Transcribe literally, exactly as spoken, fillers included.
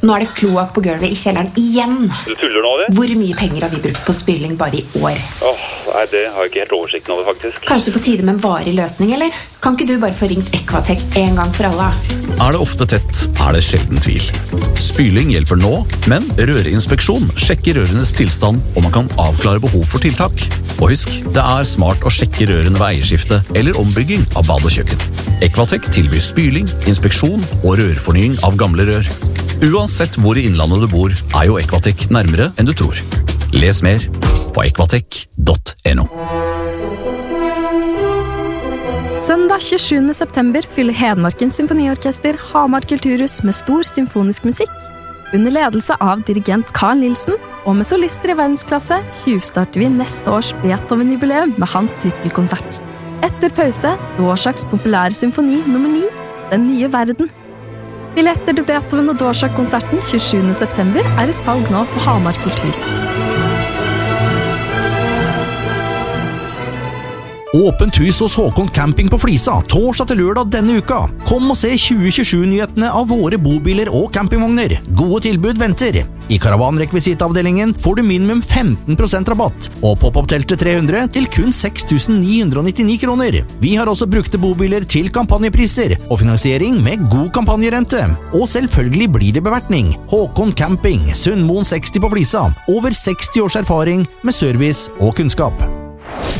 Nå er det kloakk på gulvet i kjelleren igjen. Du tuller nå, det? Hvor mye penger har vi brukt på spyling bare i år? Åh, nei, det har jeg ikke helt oversikten over, faktisk. Kanskje på tide med en varig løsning, eller? Kan ikke du bare få ringt Equatec en gang for alle? Er det ofte tett, er det sjelden tvil. Spyling hjelper nå, men rørinspeksjon sjekker rørenes tilstand, og man kan avklare behov for tiltak. Og husk, det er smart å sjekke rørene ved eierskifte eller ombygging av bad og kjøkken. Equatec tilbyr spyling, inspeksjon og rørfornying av gamle rør. Uansett hvor i innlandet du bor, er jo Equatec nærmere enn du tror. Les mer på equatec punktum no. Søndag tjuesjuende september fyller Hedmarkens Symfoniorkester Hamar Kulturhus med stor symfonisk musikk. Under ledelse av dirigent Carl Nielsen, og med solister i verdensklasse, tjuvstarter vi neste års Beethoven-jubileum med hans trippelkonsert. Etter pause, Dvoraks populære symfoni nummer ni, Den nye verden. Billetter til Beethoven og Dvorak-konserten tjuesjuende september er i salg nå på Hamar Kulturhus. Åpent hus hos Håkon Camping på Flisa, torsdag til lørdag denne uka. Kom og se tjue tjuesju-nyhetene av våre bobiler og campingvogner. Gode tilbud venter. I karavanrekvisitavdelingen får du minimum femten prosent rabatt, og pop-up-teltet tre hundre til kun seks tusen ni hundre nittini kroner. Vi har også brukte bobiler til kampanjepriser, og finansiering med god kampanjerente. Og selvfølgelig blir det bevertning. Håkon Camping, Sundmoen seksti på Flisa. Over seksti års erfaring med service og kunnskap.